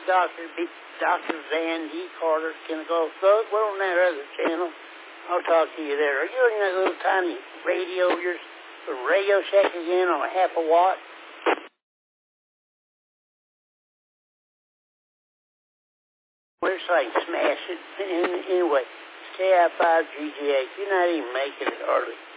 Dr. Van D. Carter, Chemical Thug. We're on that other channel. I'll talk to you there. Are you on that little tiny radio of yours from Radio Shack again on a half a watt? We're like smash it. Anyway, KI5GGH. You're not even making it hardly.